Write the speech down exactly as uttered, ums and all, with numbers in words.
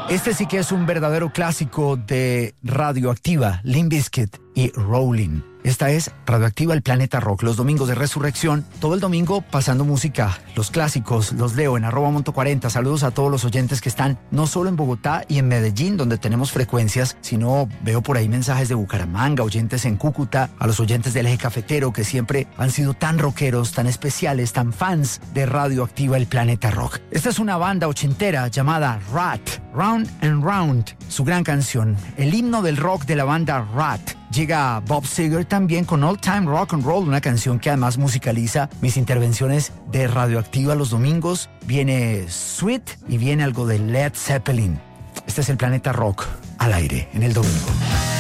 Este sí que es un verdadero clásico de Radioactiva, Limp Bizkit y Rolling. Esta es Radioactiva, el Planeta Rock, los domingos de Resurrección. Todo el domingo pasando música, los clásicos, los leo en arroba monto cuarenta. Saludos a todos los oyentes que están no solo en Bogotá y en Medellín, donde tenemos frecuencias, sino veo por ahí mensajes de Bucaramanga, oyentes en Cúcuta, a los oyentes del Eje Cafetero que siempre han sido tan rockeros, tan especiales, tan fans de Radioactiva, el Planeta Rock. Esta es una banda ochentera llamada Rat, Round and Round, su gran canción, el himno del rock de la banda Rat. Llega Bob Seger también con All Time Rock and Roll, una canción que además musicaliza mis intervenciones de Radioactiva los domingos. Viene Sweet y viene algo de Led Zeppelin. Este es el Planeta Rock al aire en el domingo.